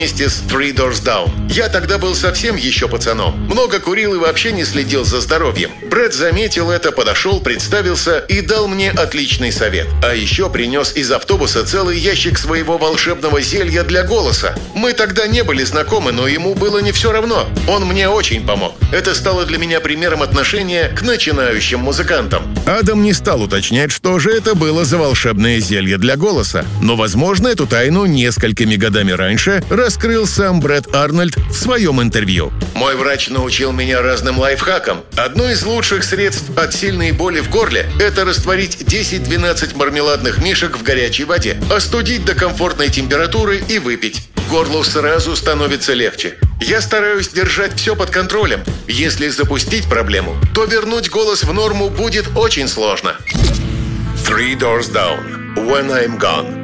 вместе с Three Doors Down. Я тогда был совсем еще пацаном. Много курил и вообще не следил за здоровьем. Брэд заметил это, подошел, представился и дал мне отличный совет. А еще принес из автобуса целый ящик своего волшебного зелья для голоса. Мы тогда не были знакомы, но ему было не все равно. Он мне очень помог. Это стало для меня примером отношения к начинающим музыкантам. Адам не стал уточнять, что же это было за волшебное зелье для голоса. Но, возможно, эту тайну несколькими годами раньше раскрыл сам Брэд Арнольд в своем интервью. «Мой врач научил меня разным лайфхакам. Одно из лучших средств от сильной боли в горле – это растворить 10-12 мармеладных мишек в горячей воде, остудить до комфортной температуры и выпить. Горлу сразу становится легче. Я стараюсь держать все под контролем. Если запустить проблему, то вернуть голос в норму будет очень сложно». Three Doors Down. When I'm Gone.